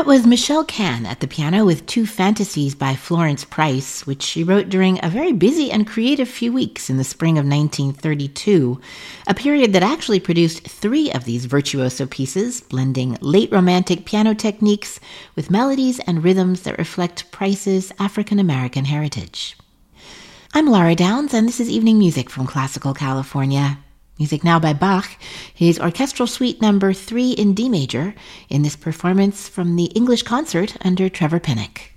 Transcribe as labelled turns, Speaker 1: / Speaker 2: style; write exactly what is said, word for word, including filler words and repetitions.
Speaker 1: That was Michelle Cann at the piano with Two Fantasies by Florence Price, which she wrote during a very busy and creative few weeks in the spring of nineteen thirty-two, a period that actually produced three of these virtuoso pieces, blending late Romantic piano techniques with melodies and rhythms that reflect Price's African-American heritage. I'm Laura Downs, and this is Evening Music from Classical California. Music now by Bach, his Orchestral Suite number three in D major, in this performance from the English Concert under Trevor Pinnock.